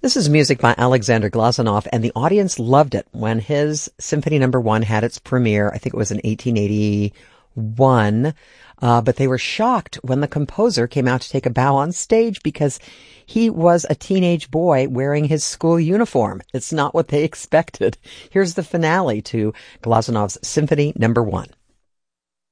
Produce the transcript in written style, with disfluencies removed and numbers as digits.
This is music by Alexander Glazunov, and the audience loved it when his Symphony No. 1 had its premiere. I think it was in 1881, but they were shocked when the composer came out to take a bow on stage because he was a teenage boy wearing his school uniform. It's not what they expected. Here's the finale to Glazunov's Symphony No. 1.